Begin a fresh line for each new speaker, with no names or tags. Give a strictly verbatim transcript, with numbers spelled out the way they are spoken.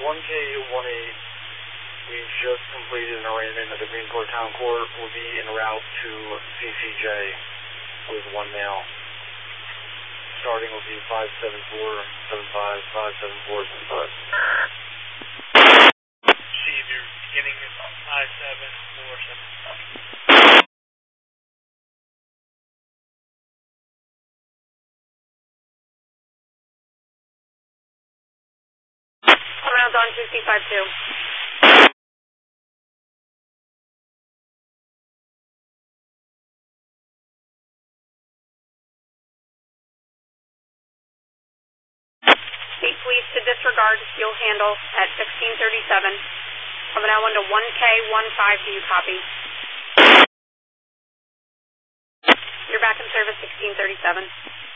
one K one eight, we just completed an arraignment at the Greenport Town Court. We'll be en route to C C J with one male. Starting will be five seven four seven five, five seven four seven five.
Steve, you're beginning at five seven four seven five.
Around on two C five two. State Police to disregard fuel handle at sixteen thirty-seven. Coming now into one K one five, do you copy? You're back in service sixteen thirty-seven.